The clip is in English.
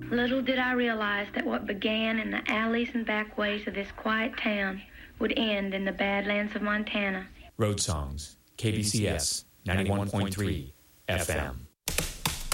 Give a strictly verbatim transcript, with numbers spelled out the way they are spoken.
Little did I realize that what began in the alleys and back ways of this quiet town would end in the Badlands of Montana. Road Songs, K B C S, ninety-one point three F M.